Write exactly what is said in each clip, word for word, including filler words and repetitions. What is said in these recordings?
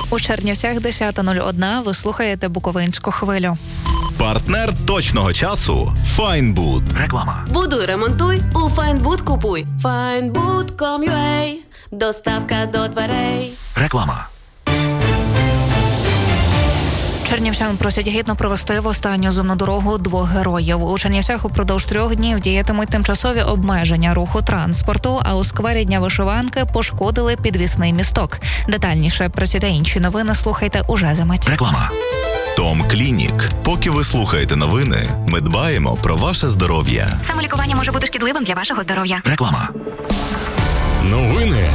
У Чернівцях десята нуль один. Ви слухаєте Буковинську хвилю. Партнер точного часу – Файнбуд. Реклама. Будуй, ремонтуй, у Файнбуд купуй. файнбуд крапка ком крапка ю а. Доставка до дверей. Реклама. Чернівчан просять гідно провести в останню земну дорогу двох героїв. У Чернівцях упродовж трьох днів діятимуть тимчасові обмеження руху транспорту, а у сквері Дня вишиванки пошкодили підвісний місток. Детальніше про ці та інші новини слухайте уже за мить. Реклама. Том Клінік. Поки ви слухаєте новини, ми дбаємо про ваше здоров'я. Самолікування може бути шкідливим для вашого здоров'я. Реклама. Новини.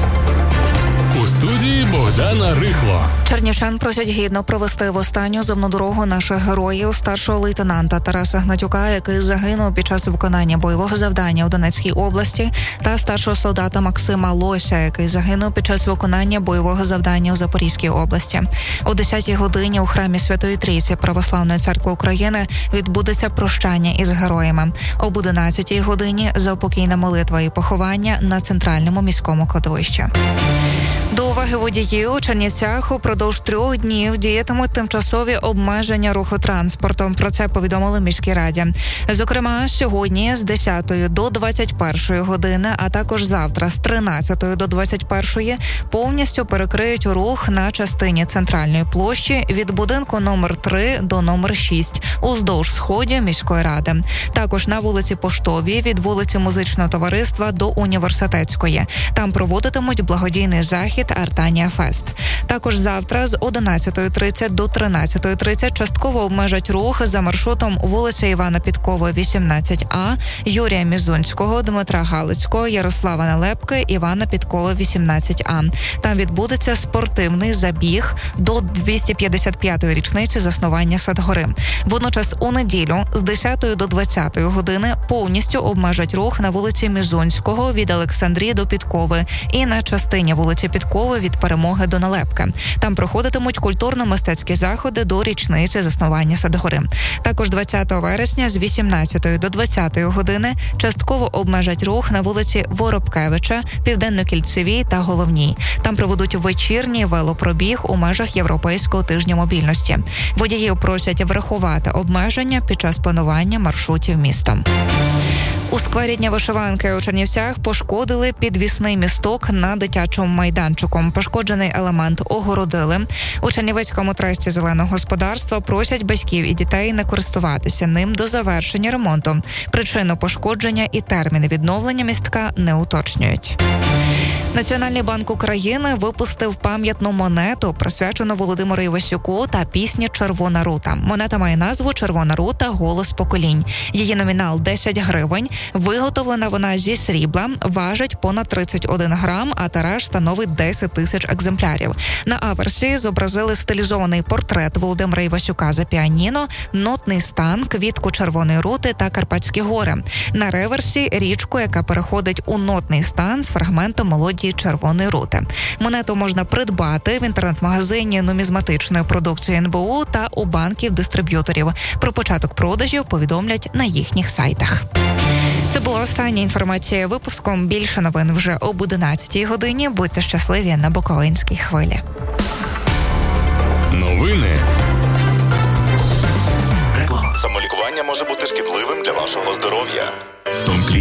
У студії Богдана Рихло. Чернівчан просять гідно провести в останню земну дорогу наших героїв, старшого лейтенанта Тараса Гнатюка, який загинув під час виконання бойового завдання у Донецькій області, та старшого солдата Максима Лося, який загинув під час виконання бойового завдання у Запорізькій області. О десятій годині у храмі Святої Трійці Православної Церкви України відбудеться прощання із героями. Об одинадцятій годині заупокійна молитва і поховання на центральному міському кладовищі. До уваги водіїв у Чернівцях упродовж трьох днів діятимуть тимчасові обмеження руху транспортом. Про це повідомили в міській раді. Зокрема, сьогодні з десятої до двадцять першої години, а також завтра з тринадцятої до двадцять першої повністю перекриють рух на частині центральної площі від будинку номер три до номер шість уздовж сходів міської ради. Також на вулиці Поштовій від вулиці Музичного товариства до Університетської. Там проводитимуть благодійний захід Артанія Фест. Також завтра з одинадцятої тридцять до тринадцятої тридцять частково обмежать рух за маршрутом вулиця Івана Підкова, вісімнадцять А, Юрія Мізунського, Дмитра Галицького, Ярослава Налепки, Івана Підкова, вісімнадцять А. Там відбудеться спортивний забіг до двісті п'ятдесят п'ятої річниці заснування Садгори. Водночас у неділю з десятої до двадцятої години повністю обмежать рух на вулиці Мізунського від Олександрії до Підкови і на частині вулиці Підкови від Перемоги до Налепки. Там проходитимуть культурно-мистецькі заходи до річниці заснування Садгори. Також двадцятого вересня з вісімнадцятої до двадцятої години частково обмежать рух на вулиці Воробкевича, Південно-Кільцевій та Головній. Там проведуть вечірній велопробіг у межах Європейського тижня мобільності. Водіїв просять врахувати обмеження під час планування маршрутів містом. У сквері Дня вишиванки у Чернівцях пошкодили підвісний місток на дитячому майданчику. Пошкоджений елемент огородили. У Чернівецькому тресті зеленого господарства просять батьків і дітей не користуватися ним до завершення ремонту. Причину пошкодження і терміни відновлення містка не уточнюють. Національний банк України випустив пам'ятну монету, присвячену Володимиру Івасюку та пісні «Червона рута». Монета має назву «Червона рута. Голос поколінь». Її номінал – десять гривень. Виготовлена вона зі срібла, важить понад тридцять один грам, а тираж становить десять тисяч екземплярів. На аверсі зобразили стилізований портрет Володимира Івасюка за піаніно, нотний стан, квітку Червоної рути та Карпатські гори. На реверсі – річку, яка переходить у нотний стан з фрагментом мелодії Червоної рути. Монету можна придбати в інтернет-магазині нумізматичної продукції ен бе у та у банків-дистриб'юторів. Про початок продажів повідомлять на їхніх сайтах. Це була остання інформація випуском. Більше новин вже об одинадцятій годині. Будьте щасливі на Буковинській хвилі. Новини. Самолікування може бути шкідливим для вашого здоров'я. Том Клінік.